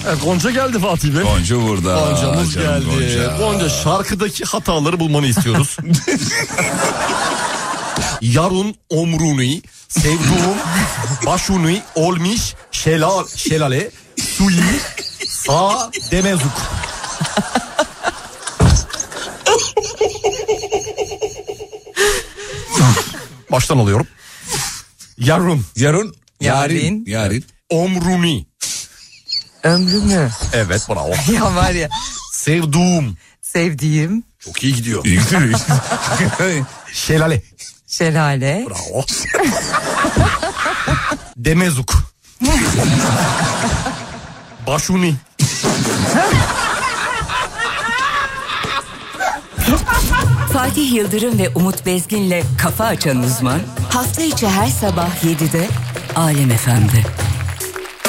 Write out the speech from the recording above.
Gonca geldi Fatih Bey. Gonca burada. Gonca'mız geldi. Gonca şarkıdaki hataları bulmanı istiyoruz. Yarun omruni, sevduğum başuni olmuş şelale, suyu sağ demezuk. Baştan alıyorum. Yarin. Omruni. Ömrü mü? Evet, bravo. Ya var ya. Sevdiğim. Çok iyi gidiyor. Şelale. Bravo. Demezuk. Başuni. Fatih Yıldırım ve Umut Bezgin'le Kafa Açan Uzman hafta içi her sabah 7'de Alem FM'de.